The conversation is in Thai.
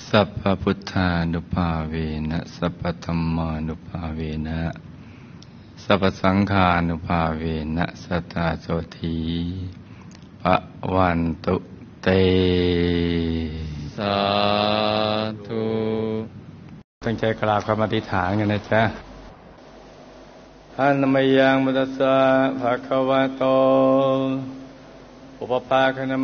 สัพพพุทธานุภาเวนะสัพพธัมมานุภาเวนะสัพพสังฆานุภาเวนะสัทธาโสธีภวันตุเตสาธุตั้งใจกราบคำอธิษฐานกันนะจ๊ะอะนะมะยังมุตัสสะภะคะวะโตอุปปาคะนะ